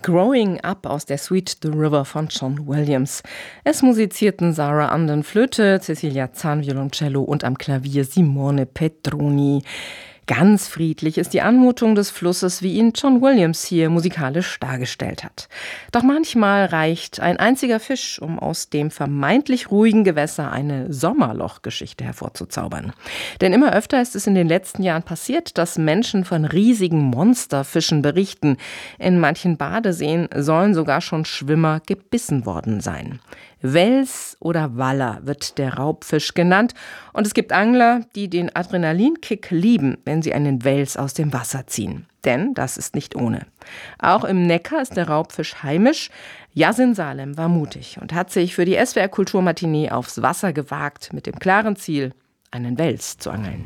Growing Up aus der Suite The River von John Williams. Es musizierten Sarah Anden Flöte, Cecilia Zahn Violoncello und am Klavier Simone Petroni. Ganz friedlich ist die Anmutung des Flusses, wie ihn John Williams hier musikalisch dargestellt hat. Doch manchmal reicht ein einziger Fisch, um aus dem vermeintlich ruhigen Gewässer eine Sommerlochgeschichte hervorzuzaubern. Denn immer öfter ist es in den letzten Jahren passiert, dass Menschen von riesigen Monsterfischen berichten. In manchen Badeseen sollen sogar schon Schwimmer gebissen worden sein. Wels oder Waller wird der Raubfisch genannt und es gibt Angler, die den Adrenalinkick lieben, wenn sie einen Wels aus dem Wasser ziehen. Denn das ist nicht ohne. Auch im Neckar ist der Raubfisch heimisch. Yasin Salem war mutig und hat sich für die SWR Kulturmatinee aufs Wasser gewagt, mit dem klaren Ziel, einen Wels zu angeln.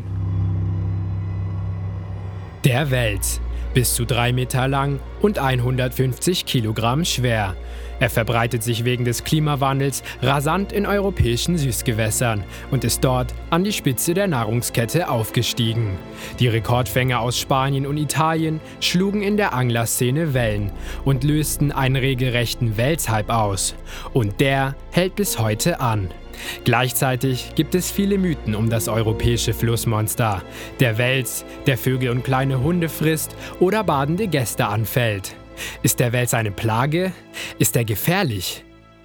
Der Wels, bis zu 3 Meter lang und 150 Kilogramm schwer. Er verbreitet sich wegen des Klimawandels rasant in europäischen Süßgewässern und ist dort an die Spitze der Nahrungskette aufgestiegen. Die Rekordfänger aus Spanien und Italien schlugen in der Anglerszene Wellen und lösten einen regelrechten Wels-Hype aus. Und der hält bis heute an. Gleichzeitig gibt es viele Mythen um das europäische Flussmonster. Der Wels, der Vögel und kleine Hunde frisst oder badende Gäste anfällt. Ist der Wels eine Plage? Ist er gefährlich?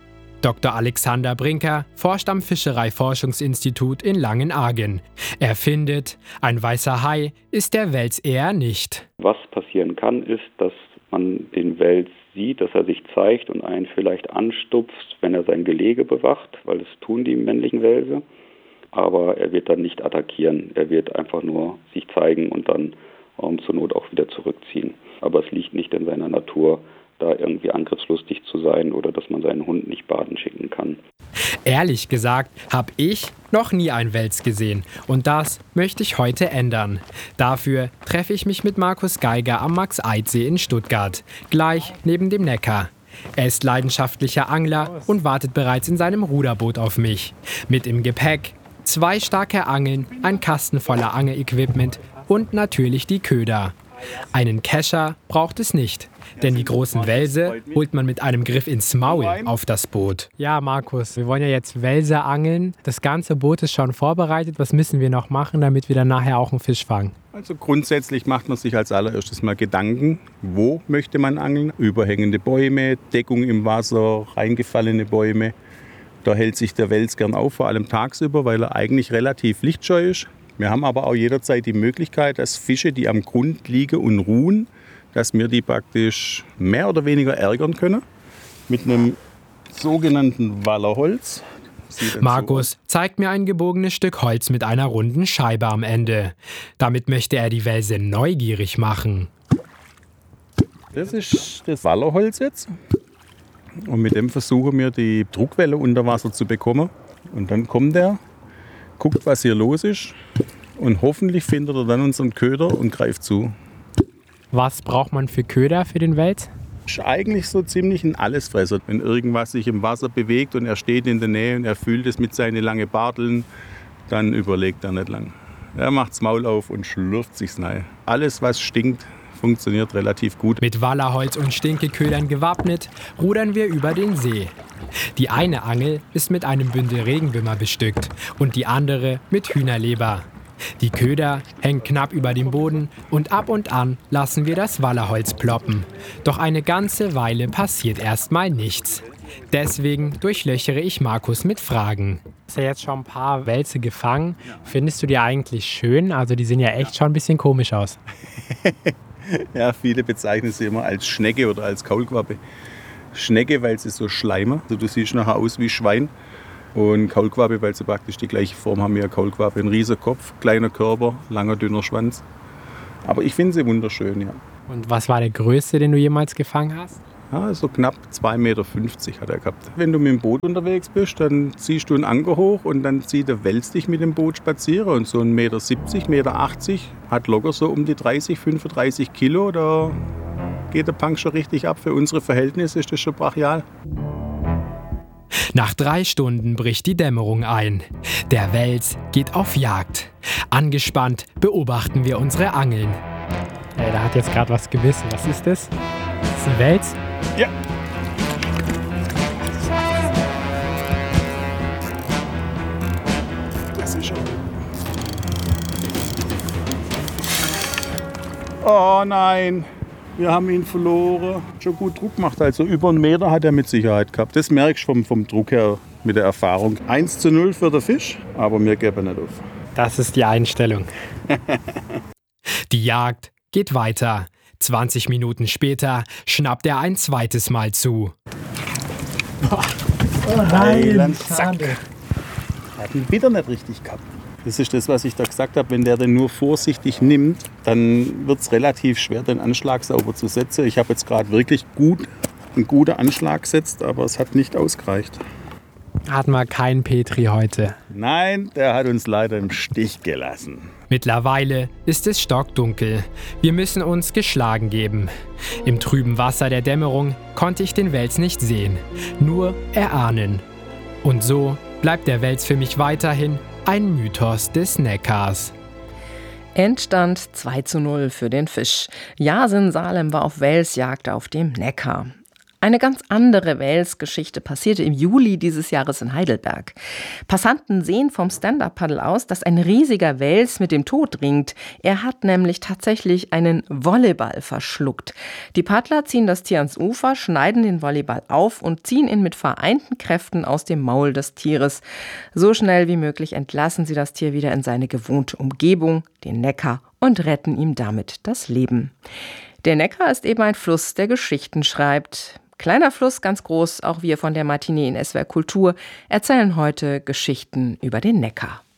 Dr. Alexander Brinker forscht am Fischereiforschungsinstitut in Langenargen. Er findet, ein weißer Hai ist der Wels eher nicht. Was passieren kann, ist, dass man den Wels sieht, dass er sich zeigt und einen vielleicht anstupst, wenn er sein Gelege bewacht, weil das tun die männlichen Welse. Aber er wird dann nicht attackieren. Er wird einfach nur sich zeigen und dann zur Not auch wieder zurückziehen. Aber es liegt nicht in seiner Natur, da irgendwie angriffslustig zu sein oder dass man seinen Hund nicht baden schicken kann. Ehrlich gesagt habe ich noch nie einen Wels gesehen und das möchte ich heute ändern. Dafür treffe ich mich mit Markus Geiger am Max-Eid-See in Stuttgart, gleich neben dem Neckar. Er ist leidenschaftlicher Angler und wartet bereits in seinem Ruderboot auf mich. Mit im Gepäck 2 starke Angeln, ein Kasten voller Angelequipment und natürlich die Köder. Einen Kescher braucht es nicht, denn die großen Welse holt man mit einem Griff ins Maul auf das Boot. Ja, Markus, wir wollen ja jetzt Welse angeln. Das ganze Boot ist schon vorbereitet. Was müssen wir noch machen, damit wir dann nachher auch einen Fisch fangen? Also grundsätzlich macht man sich als allererstes mal Gedanken, wo möchte man angeln? Überhängende Bäume, Deckung im Wasser, reingefallene Bäume. Da hält sich der Wels gern auf, vor allem tagsüber, weil er eigentlich relativ lichtscheu ist. Wir haben aber auch jederzeit die Möglichkeit, dass Fische, die am Grund liegen und ruhen, dass wir die praktisch mehr oder weniger ärgern können mit einem sogenannten Wallerholz. Markus zeigt mir ein gebogenes Stück Holz mit einer runden Scheibe am Ende. Damit möchte er die Welse neugierig machen. Das ist das Wallerholz jetzt. Und mit dem versuchen wir, die Druckwelle unter Wasser zu bekommen. Und dann kommt er, guckt, was hier los ist. Und hoffentlich findet er dann unseren Köder und greift zu. Was braucht man für Köder für den Wels? Ist eigentlich so ziemlich ein Allesfresser. Wenn irgendwas sich im Wasser bewegt und er steht in der Nähe und er fühlt es mit seinen langen Barteln, dann überlegt er nicht lang. Er macht das Maul auf und schlürft sich's rein. Alles, was stinkt, funktioniert relativ gut. Mit Wallerholz und Stinkeködern gewappnet, rudern wir über den See. Die eine Angel ist mit einem Bündel Regenwürmer bestückt und die andere mit Hühnerleber. Die Köder hängen knapp über dem Boden und ab und an lassen wir das Wallerholz ploppen. Doch eine ganze Weile passiert erstmal nichts. Deswegen durchlöchere ich Markus mit Fragen. Du hast ja jetzt schon ein paar Welse gefangen. Findest du die eigentlich schön? Also die sehen ja echt schon ein bisschen komisch aus. Ja, viele bezeichnen sie immer als Schnecke oder als Kaulquappe. Schnecke, weil sie so schleimen. Also du siehst nachher aus wie Schwein. Und Kaulquappe, weil sie praktisch die gleiche Form haben wie eine Kaulquappe. Ein riesiger Kopf, kleiner Körper, langer, dünner Schwanz. Aber ich finde sie wunderschön, ja. Und was war der größte, den du jemals gefangen hast? Ja, so knapp 2,50 Meter hat er gehabt. Wenn du mit dem Boot unterwegs bist, dann ziehst du einen Anker hoch und dann zieht der Wels dich mit dem Boot spazieren. Und so 1,70 Meter, 1,80 Meter hat locker so um die 30, 35 Kilo. Da geht der Punk schon richtig ab. Für unsere Verhältnisse ist das schon brachial. Nach 3 Stunden bricht die Dämmerung ein. Der Wels geht auf Jagd. Angespannt beobachten wir unsere Angeln. Da hat jetzt gerade was gebissen. Was ist das? Ist das ein Wels? Ja. Das ist schon. Oh nein, wir haben ihn verloren. Schon gut Druck gemacht, also über 1 Meter hat er mit Sicherheit gehabt. Das merkst du vom Druck her mit der Erfahrung. 1:0 für den Fisch, aber wir geben nicht auf. Das ist die Einstellung. Die Jagd geht weiter. 20 Minuten später schnappt er ein zweites Mal zu. Oh nein, schade. Er hat ihn wieder nicht richtig gehabt. Das ist das, was ich da gesagt habe. Wenn der den nur vorsichtig nimmt, dann wird es relativ schwer, den Anschlag sauber zu setzen. Ich habe jetzt gerade wirklich einen guten Anschlag gesetzt, aber es hat nicht ausgereicht. Hatten wir keinen Petri heute. Nein, der hat uns leider im Stich gelassen. Mittlerweile ist es stockdunkel. Wir müssen uns geschlagen geben. Im trüben Wasser der Dämmerung konnte ich den Wels nicht sehen, nur erahnen. Und so bleibt der Wels für mich weiterhin ein Mythos des Neckars. Endstand 2:0 für den Fisch. Yasin Salem war auf Welsjagd auf dem Neckar. Eine ganz andere Welsgeschichte passierte im Juli dieses Jahres in Heidelberg. Passanten sehen vom Stand-Up-Paddel aus, dass ein riesiger Wels mit dem Tod ringt. Er hat nämlich tatsächlich einen Volleyball verschluckt. Die Paddler ziehen das Tier ans Ufer, schneiden den Volleyball auf und ziehen ihn mit vereinten Kräften aus dem Maul des Tieres. So schnell wie möglich entlassen sie das Tier wieder in seine gewohnte Umgebung, den Neckar, und retten ihm damit das Leben. Der Neckar ist eben ein Fluss, der Geschichten schreibt. Kleiner Fluss, ganz groß, auch wir von der Matinee in SWR Kultur erzählen heute Geschichten über den Neckar.